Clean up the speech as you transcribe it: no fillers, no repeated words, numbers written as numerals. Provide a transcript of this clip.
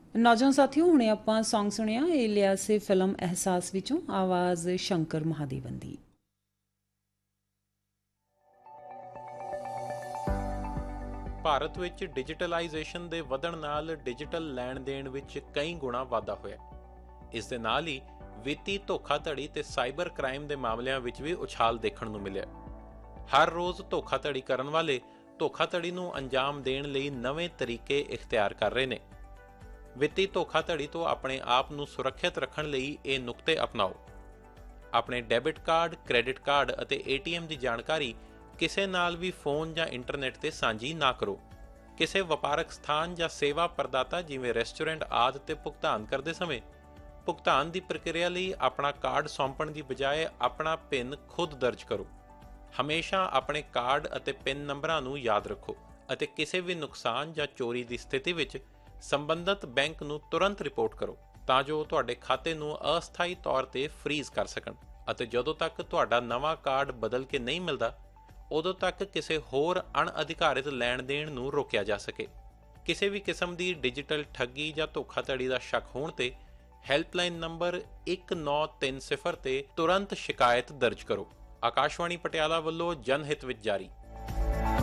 ਨੌਜਵਾਨ ਸਾਥੀਓ, ਹੁਣੇ ਆਪਾਂ ਸੌਂਗ ਸੁਣਿਆ, ਇਹ ਲਿਆ ਸੀ ਫਿਲਮ ਅਹਿਸਾਸ ਵਿੱਚੋਂ, ਆਵਾਜ਼ ਸ਼ੰਕਰ ਮਹਾਦੇਵਨ ਦੀ। ਭਾਰਤ ਵਿੱਚ ਡਿਜੀਟਲਾਈਜੇਸ਼ਨ ਦੇ ਵਧਣ ਨਾਲ ਡਿਜੀਟਲ ਲੈਣ ਦੇਣ ਵਿੱਚ ਕਈ ਗੁਣਾ ਵਾਧਾ ਹੋਇਆ। ਇਸ ਦੇ ਨਾਲ ਹੀ ਵਿੱਤੀ ਧੋਖਾਧੜੀ ਤੇ ਸਾਈਬਰ ਕ੍ਰਾਈਮ ਦੇ ਮਾਮਲਿਆਂ ਵਿੱਚ ਵੀ ਉਛਾਲ ਦੇਖਣ ਨੂੰ ਮਿਲਿਆ। ਹਰ ਰੋਜ਼ ਧੋਖਾਧੜੀ ਕਰਨ ਵਾਲੇ ਧੋਖਾਧੜੀ ਨੂੰ ਅੰਜਾਮ ਦੇਣ ਲਈ ਨਵੇਂ ਤਰੀਕੇ ਇਖਤਿਆਰ ਕਰ ਰਹੇ ਨੇ। ਵਿੱਤੀ ਧੋਖਾਧੜੀ ਤੋਂ ਆਪਣੇ ਆਪ ਨੂੰ ਸੁਰੱਖਿਅਤ ਰੱਖਣ ਲਈ ਇਹ ਨੁਕਤੇ ਅਪਣਾਓ। ਆਪਣੇ ਡੈਬਿਟ ਕਾਰਡ, ਕ੍ਰੈਡਿਟ ਕਾਰਡ ਅਤੇ ATM ਦੀ ਜਾਣਕਾਰੀ ਕਿਸੇ ਨਾਲ ਵੀ ਫੋਨ ਜਾਂ ਇੰਟਰਨੈਟ ਤੇ ਸਾਂਝੀ ਨਾ ਕਰੋ। ਕਿਸੇ ਵਪਾਰਕ ਸਥਾਨ ਜਾਂ ਸੇਵਾ ਪ੍ਰਦਾਤਾ ਜਿਵੇਂ ਰੈਸਟੋਰੈਂਟ ਆਦਿ ਤੇ ਭੁਗਤਾਨ ਕਰਦੇ ਸਮੇਂ ਭੁਗਤਾਨ ਦੀ ਪ੍ਰਕਿਰਿਆ ਲਈ ਆਪਣਾ ਕਾਰਡ ਸੌਂਪਣ ਦੀ ਬਜਾਏ ਆਪਣਾ ਪਿਨ ਖੁਦ ਦਰਜ ਕਰੋ। ਹਮੇਸ਼ਾ ਆਪਣੇ ਕਾਰਡ ਅਤੇ ਪਿਨ ਨੰਬਰਾਂ ਨੂੰ ਯਾਦ ਰੱਖੋ ਅਤੇ ਕਿਸੇ ਵੀ ਨੁਕਸਾਨ ਜਾਂ ਚੋਰੀ ਦੀ ਸਥਿਤੀ ਵਿੱਚ ਸੰਬੰਧਿਤ ਬੈਂਕ ਨੂੰ ਤੁਰੰਤ ਰਿਪੋਰਟ ਕਰੋ ਤਾਂ ਜੋ ਤੁਹਾਡੇ ਖਾਤੇ ਨੂੰ ਅਸਥਾਈ ਤੌਰ ਤੇ ਫ੍ਰੀਜ਼ ਕਰ ਸਕਣ ਅਤੇ ਜਦੋਂ ਤੱਕ ਤੁਹਾਡਾ ਨਵਾਂ ਕਾਰਡ ਬਦਲ ਕੇ ਨਹੀਂ ਮਿਲਦਾ ਉਦੋਂ ਤੱਕ ਕਿਸੇ ਹੋਰ ਅਣਅਧਿਕਾਰਿਤ ਲੈਣ ਦੇਣ ਨੂੰ ਰੋਕਿਆ ਜਾ ਸਕੇ। ਕਿਸੇ ਵੀ ਕਿਸਮ ਦੀ ਡਿਜੀਟਲ ਠੱਗੀ ਜਾਂ ਧੋਖਾਧੜੀ ਦਾ ਸ਼ੱਕ ਹੋਣ ਤੇ ਹੈਲਪਲਾਈਨ ਨੰਬਰ 1930 ਤੇ ਤੁਰੰਤ ਸ਼ਿਕਾਇਤ ਦਰਜ ਕਰੋ। ਆਕਾਸ਼ਵਾਣੀ ਪਟਿਆਲਾ ਵੱਲੋਂ ਜਨਹਿਤ ਵਿੱਚ ਜਾਰੀ।